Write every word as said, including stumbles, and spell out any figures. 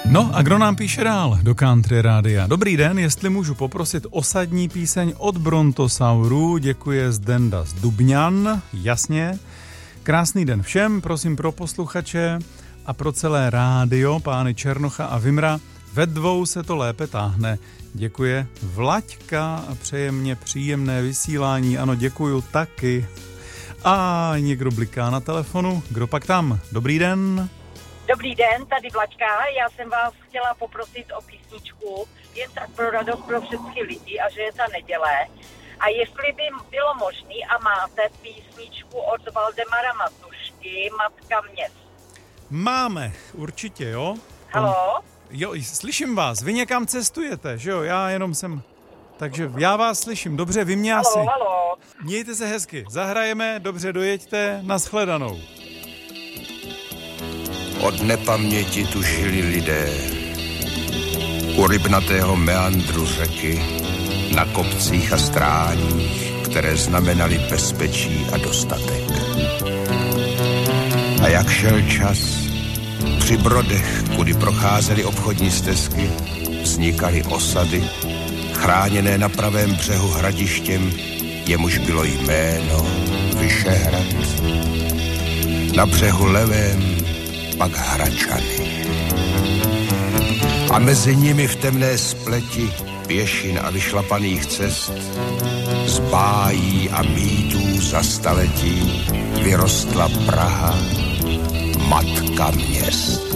No a kdo nám píše dál do Country Rádia? Dobrý den, jestli můžu poprosit osadní píseň od Brontosaurů, děkuje Zdenda z Dubňan, jasně. Krásný den všem, prosím pro posluchače a pro celé rádio, pány Černocha a Vimra, ve dvou se to lépe táhne. Děkuje Vlaďka a přeje mě příjemné vysílání, ano děkuju taky. A někdo bliká na telefonu, kdo pak tam? Dobrý den. Dobrý den, tady Vlaďka, já jsem vás chtěla poprosit o písničku, jen tak pro radost pro všechny lidi a že je ta neděle. A jestli by bylo možné a máte písničku od Valdemara Matušky, Matka měst. Máme, určitě, jo? Haló? Jo, slyším vás, vy někam cestujete, že jo, já jenom jsem... Takže já vás slyším, dobře, vy mě asi. Haló, haló. Mějte se hezky, zahrajeme, dobře dojeďte, nashledanou. Od nepaměti tu žili lidé u rybnatého meandru řeky, na kopcích a stráních, které znamenaly bezpečí a dostatek. A jak šel čas, při brodech, kudy procházely obchodní stezky, vznikaly osady, chráněné na pravém břehu hradištěm, jemuž bylo jméno Vyšehrad. Na břehu levém pak Hračany. A mezi nimi v temné spleti pěšin a vyšlapaných cest z bájí a mýtů za staletí vyrostla Praha, matka měst.